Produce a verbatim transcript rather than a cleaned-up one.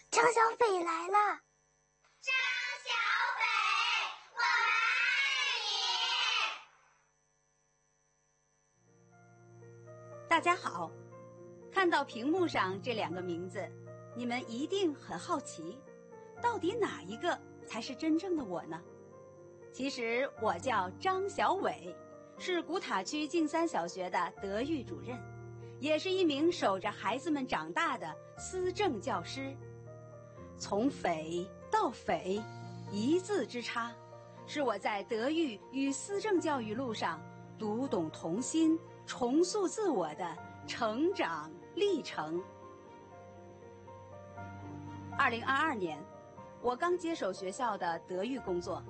张小斐来了！ 张小斐，我们爱你！ 大家好，看到屏幕上这两个名字，你们一定很好奇，到底哪一个才是真正的我呢？其实我叫张小伟，是古塔区静三小学的德育主任，也是一名守着孩子们长大的思政教师。从斐到斐，一字之差，是我在德育与思政教育路上读懂童心、重塑自我的成长历程。二零二二年，我刚接手学校的德育工作。